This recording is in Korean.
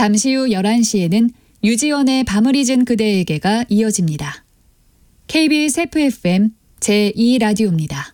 잠시 후 11시에는 유지원의 밤을 잊은 그대에게가 이어집니다. KBS FFM 제2라디오입니다.